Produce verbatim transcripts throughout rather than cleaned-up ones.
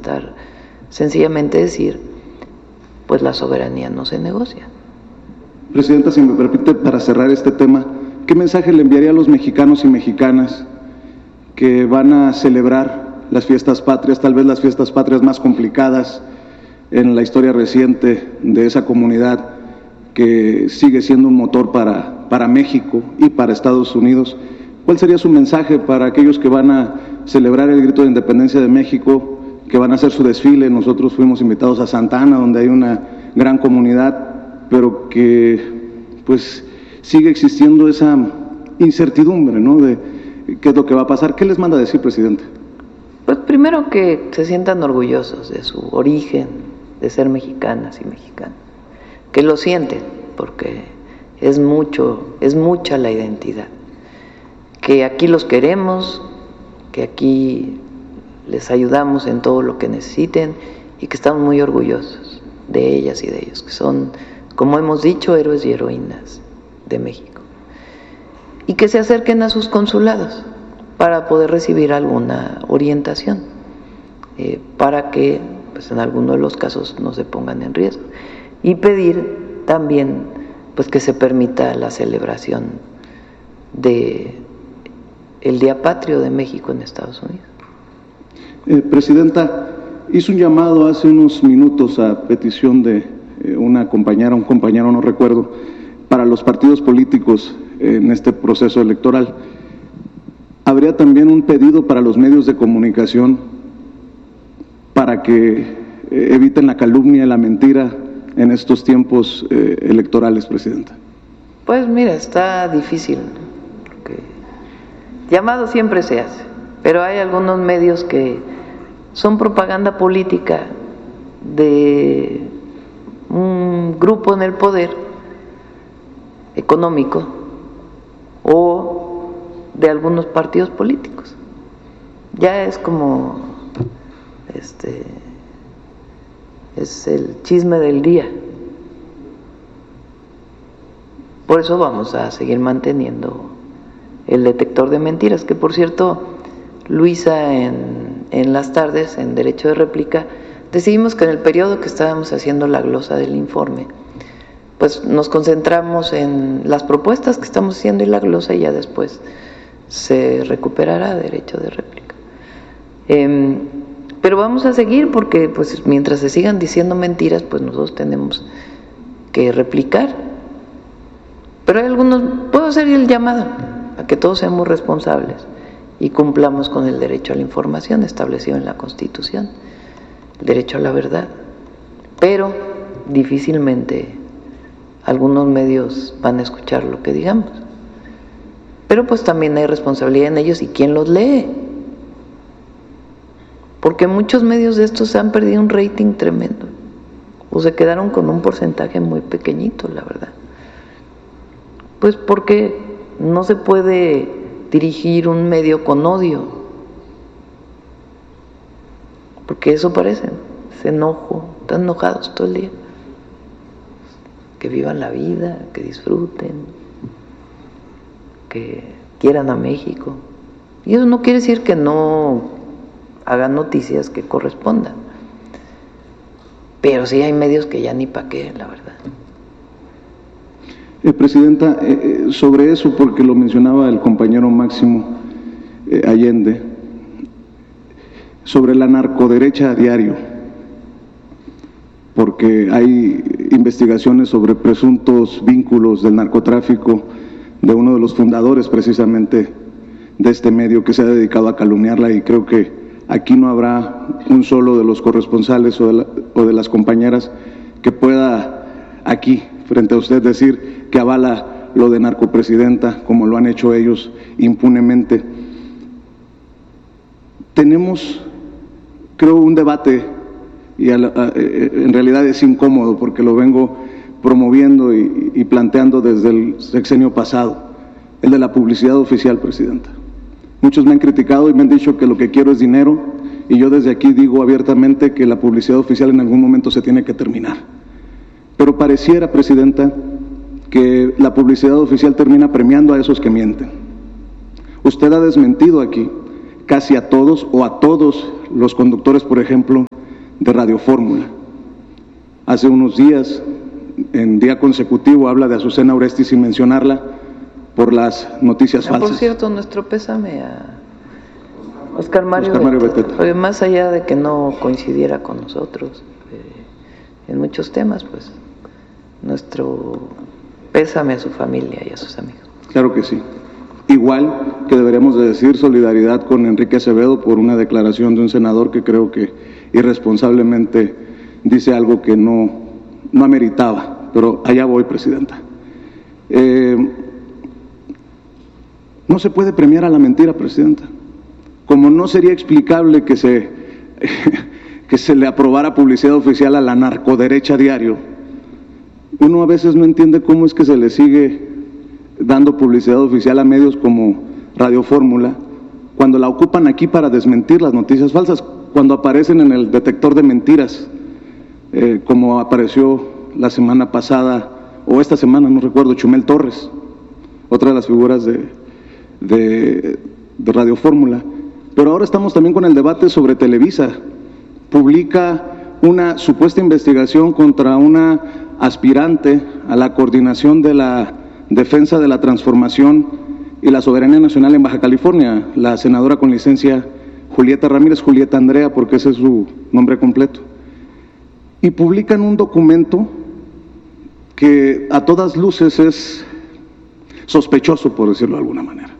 intentar sencillamente decir, pues la soberanía no se negocia. Presidenta, si me permite, para cerrar este tema, ¿qué mensaje le enviaría a los mexicanos y mexicanas que van a celebrar las fiestas patrias, tal vez las fiestas patrias más complicadas en la historia reciente de esa comunidad que sigue siendo un motor para, para México y para Estados Unidos? ¿Cuál sería su mensaje para aquellos que van a celebrar el grito de independencia de México, que van a hacer su desfile? Nosotros fuimos invitados a Santa Ana, donde hay una gran comunidad, pero que pues sigue existiendo esa incertidumbre, ¿no?, de qué es lo que va a pasar. ¿Qué les manda a decir, presidente? Pues primero que se sientan orgullosos de su origen, de ser mexicanas y mexicanos, que lo sienten, porque es mucho, es mucha la identidad, que aquí los queremos, que aquí les ayudamos en todo lo que necesiten y que estamos muy orgullosos de ellas y de ellos, que son, como hemos dicho, héroes y heroínas de México, y que se acerquen a sus consulados para poder recibir alguna orientación, eh, para que pues, en alguno de los casos no se pongan en riesgo, y pedir también pues, que se permita la celebración de el Día Patrio de México en Estados Unidos. Eh, Presidenta, hizo un llamado hace unos minutos a petición de eh, una compañera, un compañero, no recuerdo, para los partidos políticos en este proceso electoral. ¿Habría también un pedido para los medios de comunicación para que eh, eviten la calumnia y la mentira en estos tiempos eh, electorales, Presidenta? Pues mira, está difícil. Porque llamado siempre se hace, pero hay algunos medios que son propaganda política de un grupo en el poder económico o de algunos partidos políticos. Ya es como este es el chisme del día. Por eso vamos a seguir manteniendo el detector de mentiras, que por cierto, Luisa en, en las tardes, en Derecho de Réplica, decidimos que en el periodo que estábamos haciendo la glosa del informe, pues nos concentramos en las propuestas que estamos haciendo y la glosa, y ya después se recuperará Derecho de Réplica. Eh, pero vamos a seguir porque pues mientras se sigan diciendo mentiras, pues nosotros tenemos que replicar. Pero hay algunos, puedo hacer el llamado a que todos seamos responsables y cumplamos con el derecho a la información establecido en la Constitución, el derecho a la verdad. Pero difícilmente algunos medios van a escuchar lo que digamos. Pero pues también hay responsabilidad en ellos y quién los lee. Porque muchos medios de estos han perdido un rating tremendo o se quedaron con un porcentaje muy pequeñito, la verdad. Pues porque no se puede dirigir un medio con odio, porque eso parece, ese enojo, están enojados todo el día. Que vivan la vida, que disfruten, que quieran a México. Y eso no quiere decir que no hagan noticias que correspondan, pero sí hay medios que ya ni pa' qué, la verdad. Eh, Presidenta, eh, sobre eso, porque lo mencionaba el compañero Máximo eh, Allende, sobre la narcoderecha a diario, porque hay investigaciones sobre presuntos vínculos del narcotráfico de uno de los fundadores precisamente de este medio que se ha dedicado a calumniarla, y creo que aquí no habrá un solo de los corresponsales o de, la, o de las compañeras que pueda aquí frente a usted decir que avala lo de narcopresidenta, como lo han hecho ellos impunemente. Tenemos, creo, un debate, y a la, a, en realidad es incómodo porque lo vengo promoviendo y, y planteando desde el sexenio pasado, el de la publicidad oficial, Presidenta. Muchos me han criticado y me han dicho que lo que quiero es dinero, y yo desde aquí digo abiertamente que la publicidad oficial en algún momento se tiene que terminar. Pero pareciera, Presidenta, que la publicidad oficial termina premiando a esos que mienten. Usted ha desmentido aquí casi a todos o a todos los conductores, por ejemplo, de Radio Fórmula. Hace unos días, en día consecutivo, habla de Azucena Oresti sin mencionarla por las noticias ah, falsas. Por cierto, nuestro pésame a Oscar Mario, Oscar Mario Beteta. Beteta. Más allá de que no coincidiera con nosotros eh, en muchos temas, pues nuestro pésame a su familia y a sus amigos. Claro que sí. Igual que deberíamos de decir solidaridad con Enrique Acevedo por una declaración de un senador que creo que irresponsablemente dice algo que no, no ameritaba, pero allá voy, Presidenta. Eh, no se puede premiar a la mentira, Presidenta. Como no sería explicable que se, que se le aprobara publicidad oficial a la narcoderecha diario, uno a veces no entiende cómo es que se le sigue dando publicidad oficial a medios como Radio Fórmula, cuando la ocupan aquí para desmentir las noticias falsas, cuando aparecen en el detector de mentiras, eh, como apareció la semana pasada, o esta semana, no recuerdo, Chumel Torres, otra de las figuras de, de, de Radio Fórmula. Pero ahora estamos también con el debate sobre Televisa. Publica una supuesta investigación contra una aspirante a la coordinación de la defensa de la transformación y la soberanía nacional en Baja California, la senadora con licencia Julieta Ramírez, Julieta Andrea, porque ese es su nombre completo. Y publican un documento que a todas luces es sospechoso, por decirlo de alguna manera.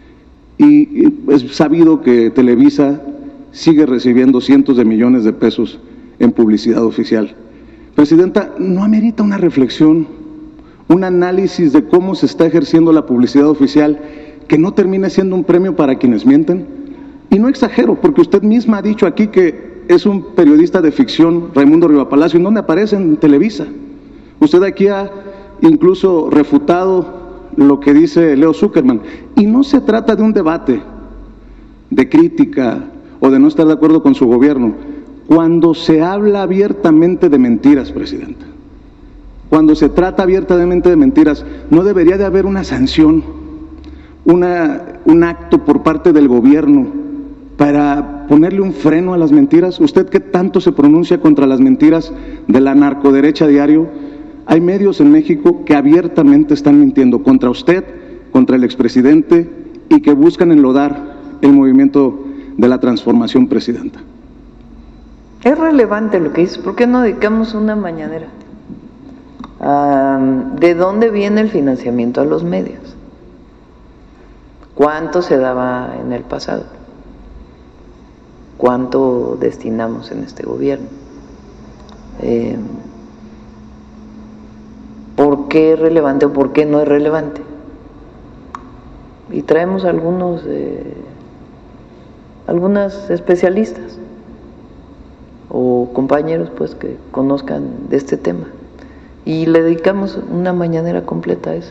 Y es sabido que Televisa sigue recibiendo cientos de millones de pesos en publicidad oficial. Presidenta, ¿no amerita una reflexión, un análisis de cómo se está ejerciendo la publicidad oficial que no termine siendo un premio para quienes mienten? Y no exagero, porque usted misma ha dicho aquí que es un periodista de ficción, Raimundo Rivapalacio, ¿en dónde aparece? En Televisa. Usted aquí ha incluso refutado lo que dice Leo Zuckerman. Y no se trata de un debate de crítica o de no estar de acuerdo con su gobierno. Cuando se habla abiertamente de mentiras, Presidenta, cuando se trata abiertamente de mentiras, ¿no debería de haber una sanción, una, un acto por parte del gobierno para ponerle un freno a las mentiras? Usted que tanto se pronuncia contra las mentiras de la narcoderecha diario, hay medios en México que abiertamente están mintiendo contra usted, contra el expresidente y que buscan enlodar el movimiento de la transformación, Presidenta. Es relevante lo que dices. ¿Por qué no dedicamos una mañanera? Um, ¿De dónde viene el financiamiento a los medios? ¿Cuánto se daba en el pasado? ¿Cuánto destinamos en este gobierno? Eh, ¿Por qué es relevante o por qué no es relevante? Y traemos algunos, eh, algunas especialistas o compañeros pues que conozcan de este tema y le dedicamos una mañanera completa a eso.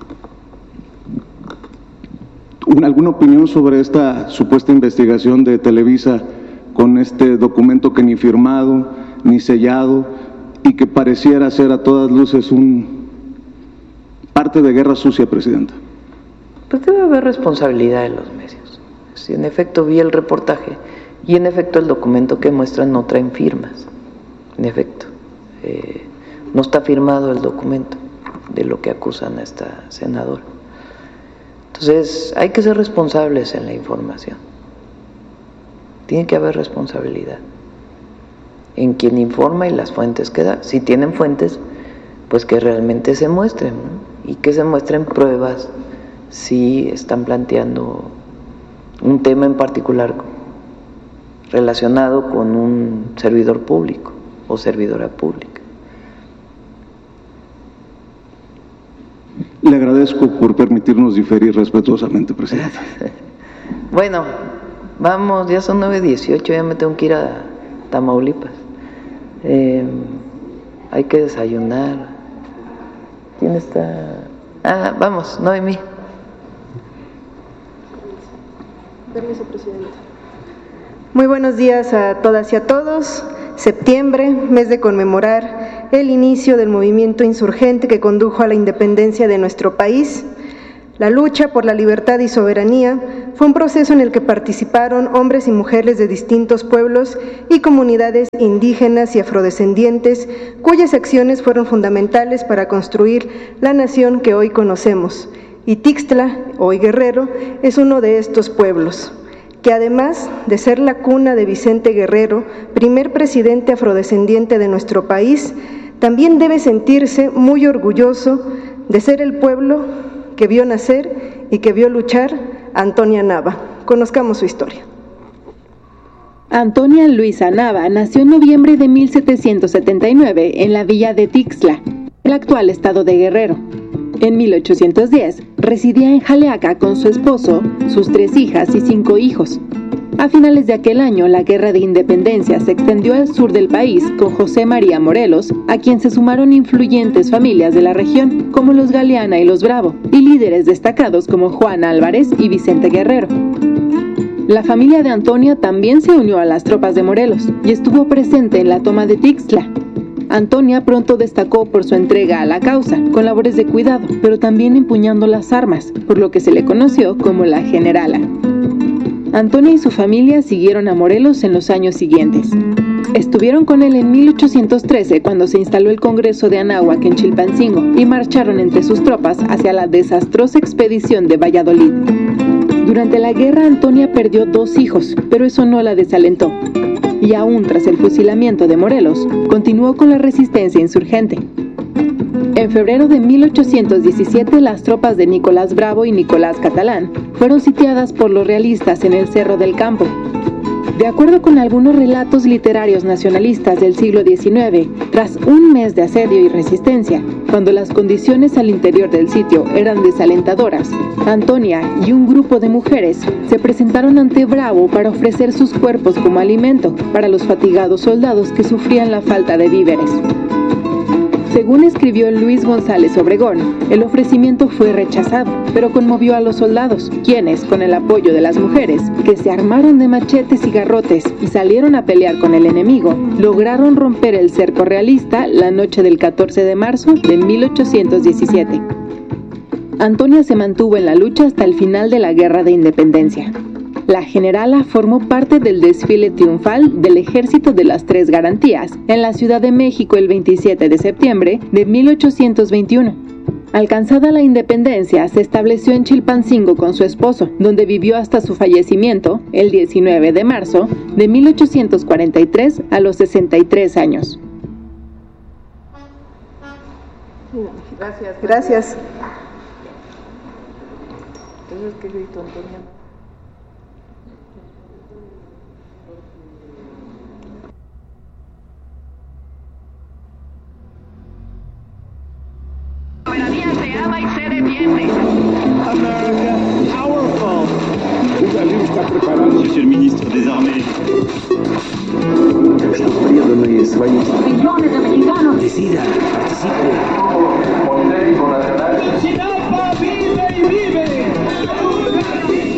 ¿Alguna opinión sobre esta supuesta investigación de Televisa con este documento que ni firmado ni sellado y que pareciera ser a todas luces un parte de guerra sucia, Presidenta? Pues debe haber responsabilidad de los medios. Si en efecto vi el reportaje y en efecto el documento que muestran no traen firmas, en efecto, eh, no está firmado el documento de lo que acusan a esta senadora. Entonces hay que ser responsables en la información. Tiene que haber responsabilidad en quien informa y las fuentes que da. Si tienen fuentes, pues que realmente se muestren, ¿no? Y que se muestren pruebas si están planteando un tema en particular relacionado con un servidor público o servidora pública. Le agradezco por permitirnos diferir respetuosamente, Presidenta. Bueno, vamos, ya son nueve dieciocho, ya me tengo que ir a Tamaulipas. Eh, hay que desayunar. ¿Quién está? Ah, vamos, Noemí. Permiso, Presidenta. Muy buenos días a todas y a todos. Septiembre, mes de conmemorar el inicio del movimiento insurgente que condujo a la independencia de nuestro país. La lucha por la libertad y soberanía fue un proceso en el que participaron hombres y mujeres de distintos pueblos y comunidades indígenas y afrodescendientes, cuyas acciones fueron fundamentales para construir la nación que hoy conocemos. Y Tixtla, hoy Guerrero, es uno de estos pueblos, que además de ser la cuna de Vicente Guerrero, primer presidente afrodescendiente de nuestro país, también debe sentirse muy orgulloso de ser el pueblo que vio nacer y que vio luchar a Antonia Nava. Conozcamos su historia. Antonia Luisa Nava nació en noviembre de mil setecientos setenta y nueve en la villa de Tixtla, el actual estado de Guerrero. En mil ochocientos diez residía en Jaleaca con su esposo, sus tres hijas y cinco hijos. A finales de aquel año, la Guerra de Independencia se extendió al sur del país con José María Morelos, a quien se sumaron influyentes familias de la región, como los Galeana y los Bravo, y líderes destacados como Juan Álvarez y Vicente Guerrero. La familia de Antonia también se unió a las tropas de Morelos y estuvo presente en la toma de Tixtla. Antonia pronto destacó por su entrega a la causa, con labores de cuidado, pero también empuñando las armas, por lo que se le conoció como la Generala. Antonia y su familia siguieron a Morelos en los años siguientes. Estuvieron con él en mil ochocientos trece cuando se instaló el Congreso de Anáhuac en Chilpancingo y marcharon entre sus tropas hacia la desastrosa expedición de Valladolid. Durante la guerra Antonia perdió dos hijos, pero eso no la desalentó. Y aún tras el fusilamiento de Morelos, continuó con la resistencia insurgente. En febrero de mil ochocientos diecisiete, las tropas de Nicolás Bravo y Nicolás Catalán fueron sitiadas por los realistas en el Cerro del Campo. De acuerdo con algunos relatos literarios nacionalistas del siglo diecinueve, tras un mes de asedio y resistencia, cuando las condiciones al interior del sitio eran desalentadoras, Antonia y un grupo de mujeres se presentaron ante Bravo para ofrecer sus cuerpos como alimento para los fatigados soldados que sufrían la falta de víveres. Según escribió Luis González Obregón, el ofrecimiento fue rechazado, pero conmovió a los soldados, quienes, con el apoyo de las mujeres, que se armaron de machetes y garrotes y salieron a pelear con el enemigo, lograron romper el cerco realista la noche del catorce de marzo de mil ochocientos diecisiete. Antonia se mantuvo en la lucha hasta el final de la Guerra de Independencia. La Generala formó parte del desfile triunfal del Ejército de las Tres Garantías en la Ciudad de México el veintisiete de septiembre de mil ochocientos veintiuno. Alcanzada la independencia, se estableció en Chilpancingo con su esposo, donde vivió hasta su fallecimiento el diecinueve de marzo de mil ochocientos cuarenta y tres a los sesenta y tres años. Gracias. Gracias. Entonces, ¿qué gritó Antonia? Soberanía se ama y se defiende. America, powerful. Italia está preparando. Monsieur le ministre des Armées. Estamos perdiendo en el sueño. Millones de mexicanos. Decida, participe.